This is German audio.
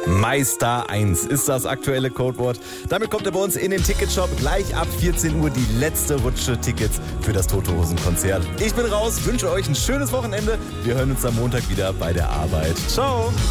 Meister 1 ist das aktuelle Codewort. Damit kommt er bei uns in den Ticketshop. Gleich ab 14 Uhr die letzte Rutsche Tickets für das Tote Hosen Konzert. Ich bin raus, wünsche euch ein schönes Wochenende. Wir hören uns am Montag wieder bei der Arbeit. Ciao!